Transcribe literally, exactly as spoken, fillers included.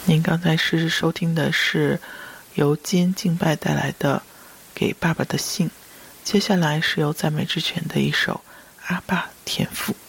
您刚才是收听的是由基恩敬拜带来的给爸爸的信，接下来是由赞美之泉的一首阿爸天父。